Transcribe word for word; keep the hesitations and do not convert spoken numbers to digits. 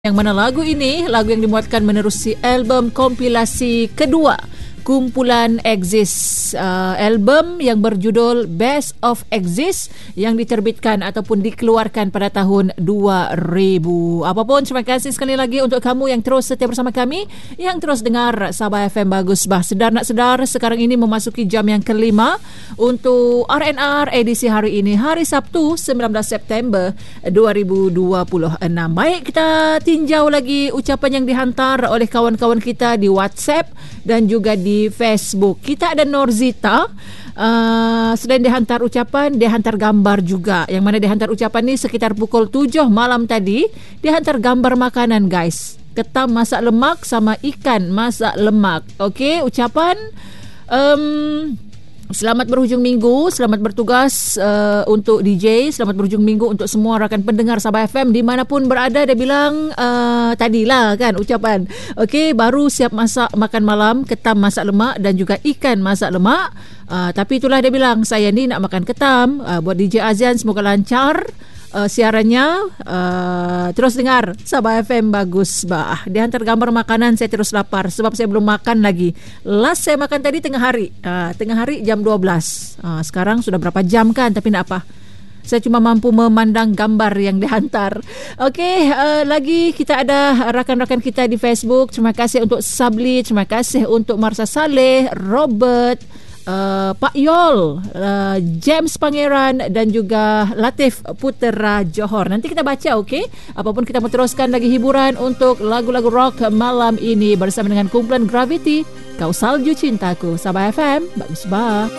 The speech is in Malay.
Yang mana lagu ini, lagu yang dimuatkan menerusi album kompilasi kedua kumpulan Exist, uh, album yang berjudul Best of Exist yang diterbitkan ataupun dikeluarkan pada tahun dua ribu. Apapun, terima kasih sekali lagi untuk kamu yang terus setia bersama kami, yang terus dengar Sabah F M Bagus Bah. Sedar nak sedar, sekarang ini memasuki jam yang kelima untuk R and R edisi hari ini, hari Sabtu sembilan belas September dua ribu dua puluh enam. Baik, kita tinjau lagi ucapan yang dihantar oleh kawan-kawan kita di WhatsApp dan juga di di Facebook. Kita ada Norzita, uh, selain dihantar ucapan, dia hantar gambar juga. Yang mana dihantar ucapan ni sekitar pukul tujuh malam tadi, dia hantar gambar makanan, guys. Ketam masak lemak sama ikan masak lemak. Okey, ucapan um, selamat berhujung minggu, selamat bertugas uh, untuk D J, selamat berhujung minggu untuk semua rakan pendengar Sabah F M dimanapun berada. Dia bilang uh, tadilah kan ucapan. Okey, baru siap masak makan malam, ketam masak lemak dan juga ikan masak lemak. Uh, tapi itulah dia bilang, saya ni nak makan ketam. Uh, buat D J Azian semoga lancar Uh, siarannya. uh, Terus dengar Sabah F M Bagus Bah. Dia hantar gambar makanan, saya terus lapar sebab saya belum makan lagi. Last saya makan tadi tengah hari, uh, tengah hari jam dua belas. uh, Sekarang sudah berapa jam kan, tapi nak apa, saya cuma mampu memandang gambar yang dihantar. Okey, uh, lagi kita ada rakan-rakan kita di Facebook. Terima kasih untuk Sabli, terima kasih untuk Marsa Saleh, Robert, Uh, Pak Yol, uh, James Pangeran dan juga Latif Putera Johor. Nanti kita baca, okey? Apapun, kita mau teruskan lagi hiburan untuk lagu-lagu rock malam ini bersama dengan kumpulan Gravity, Kau Salju Cintaku. Sabah F M Bagus Bah.